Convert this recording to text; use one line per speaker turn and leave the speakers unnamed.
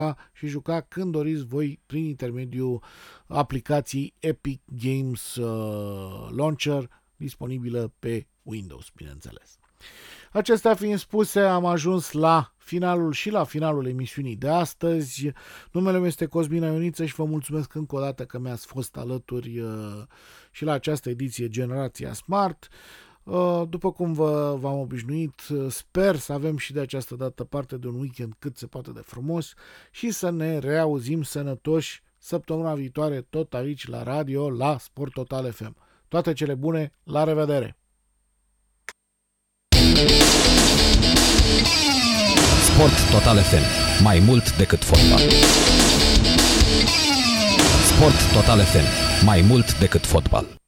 și juca când doriți voi prin intermediul aplicației Epic Games Launcher, disponibilă pe Windows, bineînțeles. Acestea fiind spuse, am ajuns la finalul emisiunii de astăzi. Numele meu este Cosmin Ioniță și vă mulțumesc încă o dată că mi-ați fost alături și la această ediție Generația Smart. După cum v-am obișnuit, sper să avem și de această dată parte de un weekend cât se poate de frumos și să ne reauzim sănătoși săptămâna viitoare tot aici la radio, la Sport Total FM. Toate cele bune, la revedere!
Sport Total FM. Mai mult decât fotbal. Sport Total FM. Mai mult decât fotbal.